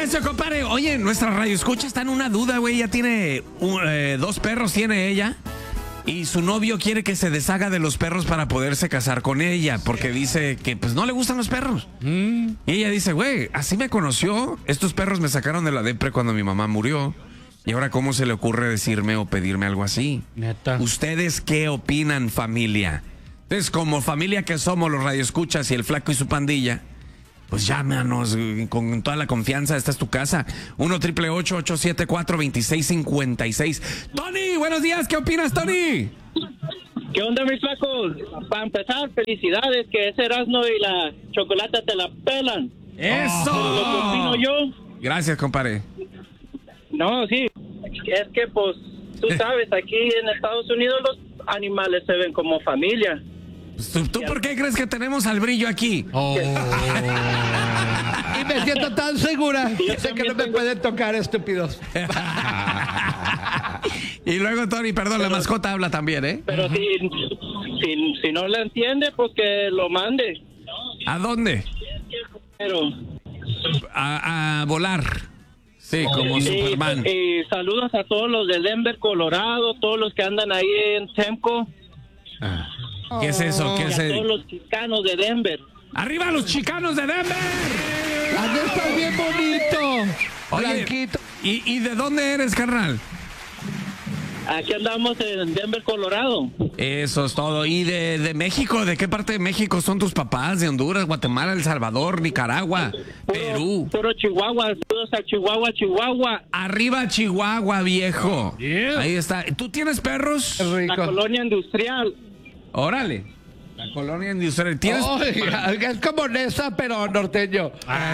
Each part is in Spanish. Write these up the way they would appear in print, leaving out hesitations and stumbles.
precio, compadre. Oye, nuestra radioescucha está en una duda, güey. Ya tiene 2 perros, tiene ella. Y su novio quiere que se deshaga de los perros para poderse casar con ella, porque dice que pues no le gustan los perros. Y ella dice, güey, así me conoció. Estos perros me sacaron de la depre cuando mi mamá murió. Y ahora, ¿cómo se le ocurre decirme o pedirme algo así? Neta. ¿Ustedes qué opinan, familia? Entonces, como familia que somos los radioescuchas y el Flaco y su pandilla, pues llámanos con toda la confianza. Esta es tu casa. 1-888-874-2656. Tony, buenos días. ¿Qué opinas, Tony? ¿Qué onda, mis flacos? Para empezar, felicidades, que ese Erasmo y la chocolate te la pelan. ¡Eso! Lo que opino yo, Gracias, compadre. no, sí, es que pues, tú sabes, aquí en Estados Unidos los animales se ven como familia. ¿Tú por qué crees que tenemos al brillo aquí? Y me siento tan segura. Sé que no me pueden tocar, estúpidos. Y luego, Tony, perdón, la mascota habla también, ¿eh? Pero si no le entiende, pues que lo mande. ¿A dónde? Pero A volar. Sí, como Superman. y saludos a todos los de Denver, Colorado, todos los que andan ahí en Temco, ¿Qué es eso? ¿Qué y es a todos eso? los chicanos de Denver. ¡Arriba los chicanos de Denver! ¡Ande, está bien bonito! Oye, Blanquito. ¿y de dónde eres, carnal? Aquí andamos en Denver, Colorado. Eso es todo. ¿Y de México? ¿De qué parte de México son tus papás? ¿De Honduras, Guatemala, El Salvador, Nicaragua, Perú? Puro Chihuahua, saludos a Chihuahua, Chihuahua. Arriba Chihuahua, viejo. Yeah. Ahí está. ¿Tú tienes perros? Qué La rico. colonia industrial. Órale. La colonia industrial. ¿Tienes? Oiga, es como Nesa, pero norteño.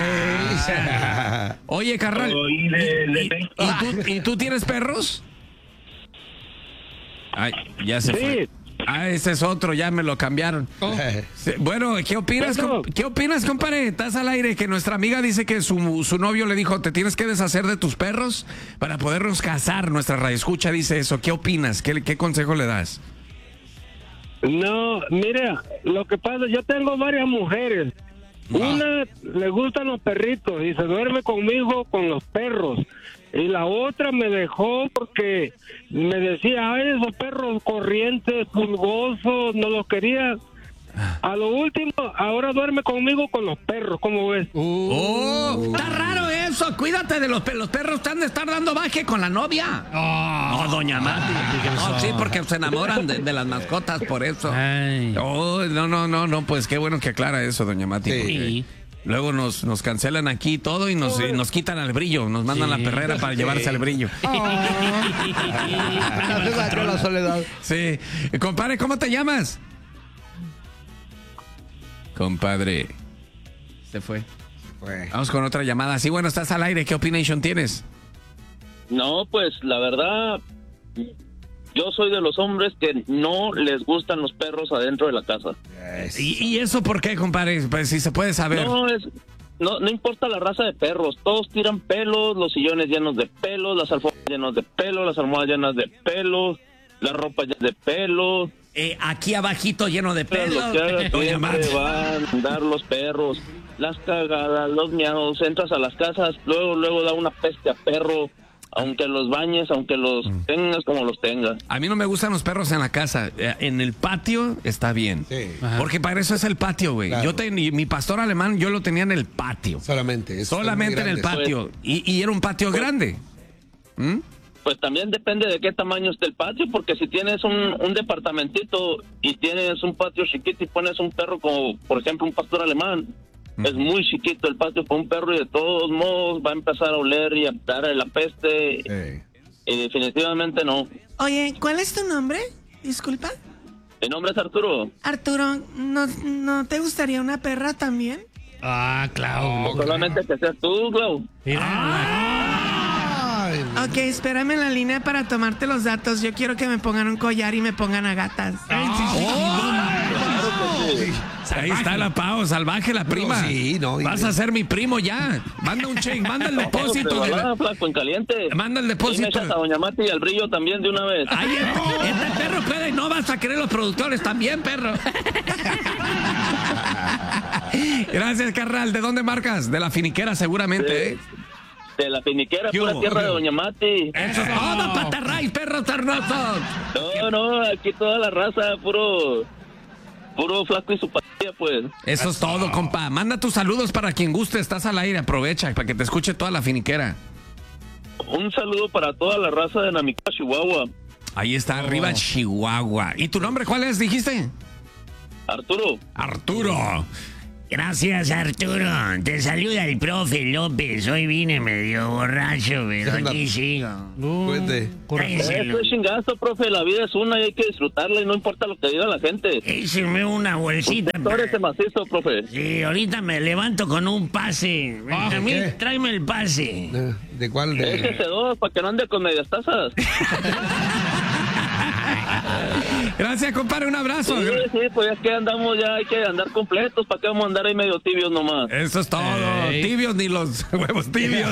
Oye, carnal. ¿Y tú tienes perros? Ay, ya se fue. Ese es otro, ya me lo cambiaron. Sí, bueno, ¿qué opinas, compadre? Estás al aire, que nuestra amiga dice que su novio le dijo, te tienes que deshacer de tus perros para podernos casar. Nuestra radioescucha dice eso. ¿Qué opinas? ¿Qué consejo le das? No, mira, lo que pasa, yo tengo varias mujeres. Una le gustan los perritos y se duerme conmigo con los perros. Y la otra me dejó porque me decía, ay, esos perros corrientes, pulgosos, no los quería. A lo último, ahora duerme conmigo con los perros, ¿cómo ves? Está raro eso. Cuídate de los perros. Los perros te han de estar dando baje con la novia. No, doña Mati. No, sí, porque se enamoran de las mascotas, por eso. Ay. No, pues qué bueno que aclara eso, doña Mati. Sí. Luego nos cancelan aquí todo y nos quitan al brillo. Nos mandan la perrera para llevarse al brillo. Hace daño la soledad. Sí. Compadre, ¿cómo te llamas? Compadre. Se fue. Vamos con otra llamada. Sí, bueno, estás al aire. ¿Qué opinión tienes? No, pues la verdad, yo soy de los hombres que no les gustan los perros adentro de la casa. ¿Y eso por qué, compadre? Pues si se puede saber. No importa la raza de perros, todos tiran pelos, los sillones llenos de pelos, las alfombras llenas de pelos, las almohadas llenas de pelos, la ropa llena de pelos. Aquí abajito lleno de pelos. Lo que haga, siempre van a andar los perros, las cagadas, los miados, entras a las casas, luego da una peste a perro. Aunque los bañes, aunque los tengas como los tengas. A mí no me gustan los perros en la casa. En el patio está bien. Sí. Porque para eso es el patio, güey. Claro. Mi pastor alemán, yo lo tenía en el patio. Solamente En el patio. Y era un patio grande. Pues también depende de qué tamaño esté el patio, porque si tienes un departamentito y tienes un patio chiquito y pones un perro como, por ejemplo, un pastor alemán, es muy chiquito el patio para un perro y de todos modos va a empezar a oler y a dar la peste. Sí. Y definitivamente no. Oye, ¿cuál es tu nombre? Disculpa. Mi nombre es Arturo. Arturo, ¿no te gustaría una perra también? Claro. Solamente que seas tú, Glau. Ok, espérame en la línea para tomarte los datos. Yo quiero que me pongan un collar y me pongan a gatas. Ahí está la Pau, salvaje la prima. sí, no, Vas a ser mi primo ya. Manda un cheque, manda el depósito. Flaco, en caliente. Manda el Y me depósito. echas a Doña Mati y al brillo también de una vez. Ay, este perro puede, no vas a querer los productores también, perro. Gracias, carnal. ¿De dónde marcas? De la finiquera, seguramente, ¿eh? de la finiquera, ¿Qué pura hubo? tierra de Doña Mati. Eso es todo, patarray, perros sarnosos. No, aquí toda la raza, puro flaco y su patilla, pues. Eso es todo, compa. Manda tus saludos para quien guste. Estás al aire, aprovecha para que te escuche toda la finiquera. Un saludo para toda la raza de Namica, Chihuahua. Ahí está, arriba Chihuahua. ¿Y tu nombre cuál es, dijiste? Arturo. Arturo. Gracias, Arturo. Te saluda el profe López. Hoy vine medio borracho, pero aquí sigo. Cuente. Tráeselo. Eso es chingazo, profe. La vida es una y hay que disfrutarla y no importa lo que diga la gente. Écheme una bolsita. Todo ese macizo, profe. Sí, ahorita me levanto con un pase. Benjamín, ¿qué? tráeme el pase. ¿De cuál? Échese dos para que no ande con medias tazas. Gracias, compadre. Un abrazo. Sí, pues ya que andamos, ya hay que andar completos. ¿Para qué vamos a andar ahí medio tibios nomás? Eso es todo. Tibios ni los huevos tibios.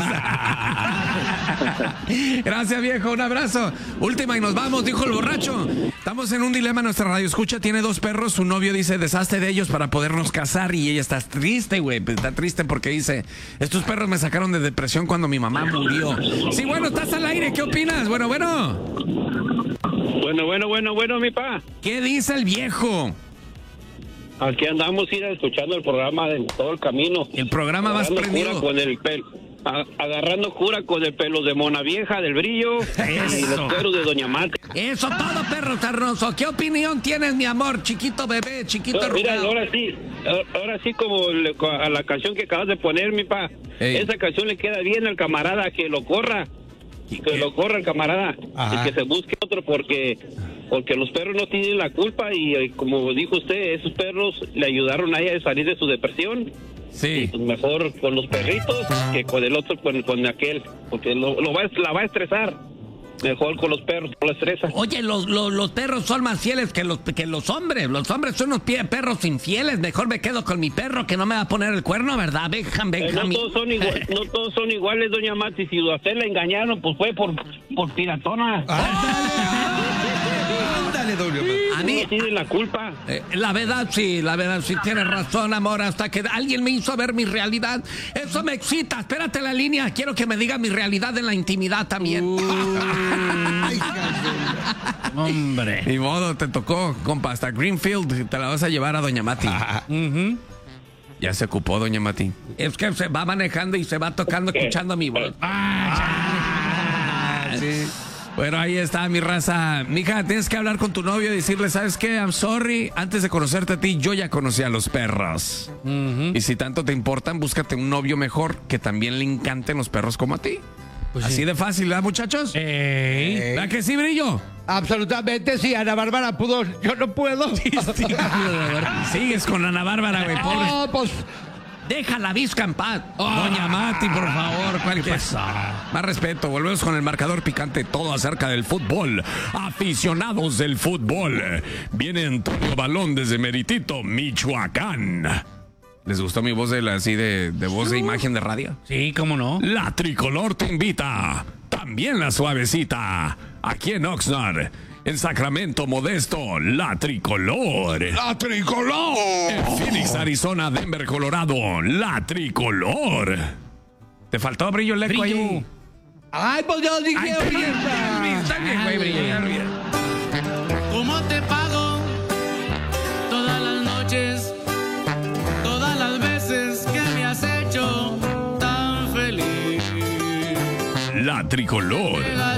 Gracias, viejo. Un abrazo. Última y nos vamos, dijo el borracho. Estamos en un dilema. Nuestra radio escucha tiene 2 perros. Su novio dice, deshazte de ellos para podernos casar. Y ella está triste, güey. Está triste porque dice, estos perros me sacaron de depresión cuando mi mamá murió. Sí, bueno, estás al aire. ¿Qué opinas? Bueno. Bueno, mi pa. ¿Qué dice el viejo? Aquí andamos escuchando el programa de todo el camino. El programa más Agarrando prendido. cura con el pelo. Agarrando cura con el pelo de Mona Vieja, del Brillo y los pelos de Doña Mate. Eso todo, perro sarnoso. ¿Qué opinión tienes, mi amor? Chiquito bebé, chiquito Mira, arrugado. ahora sí como a la canción que acabas de poner, mi pa. Ey. Esa canción le queda bien al camarada que lo corra. Que lo corra el camarada. Ajá. Y que se busque otro porque los perros no tienen la culpa y como dijo usted, esos perros le ayudaron a ella a salir de su depresión. Sí. Pues mejor con los perritos que con el otro, con aquel, porque la va a estresar. Mejor con los perros, no la estresa. Oye, los perros son más fieles que los hombres. Los hombres son unos perros infieles. Mejor me quedo con mi perro que no me va a poner el cuerno, ¿verdad? Benjamín. No todos son iguales, doña Mati. Si a usted la engañaron, pues fue por piratona. Ándale, doble. A mí, No tienen la culpa. la verdad sí, tienes razón, amor. Hasta que alguien me hizo ver mi realidad. Eso me excita. Espérate la línea. Quiero que me diga mi realidad en la intimidad también. Hombre. Ni modo, te tocó, compa. Hasta Greenfield te la vas a llevar a doña Mati. Ya se ocupó, doña Mati. Es que se va manejando y se va tocando, escuchando mi voz. Sí. Bueno, ahí está mi raza. Mija, tienes que hablar con tu novio y decirle, ¿sabes qué? I'm sorry. Antes de conocerte a ti, yo ya conocí a los perros. Y si tanto te importan, búscate un novio mejor que también le encanten los perros como a ti. Pues Así de fácil, ¿verdad, muchachos? ¿Verdad que sí, Brillo? Absolutamente sí, Ana Bárbara pudo, yo no puedo. Sigues con Ana Bárbara, güey, pobre. No, pues Deja la visca en paz. Doña Mati, por favor. Más respeto. Volvemos con el marcador picante. Todo acerca del fútbol. Aficionados del fútbol. Viene Antonio Balón desde Meritito, Michoacán. ¿Les gustó mi voz de voz de imagen de radio? Sí, cómo no. La Tricolor te invita. También la Suavecita. Aquí en Oxnard. En Sacramento, Modesto, La Tricolor. ¡la Tricolor! En Phoenix, Arizona, Denver, Colorado, La Tricolor. ¿Te faltó Brillo el eco ahí? Ay, pues yo dije Ay, está bien, güey, Brillo. ¿Cómo te pago? Todas las noches, todas las veces que me has hecho tan feliz. La Tricolor.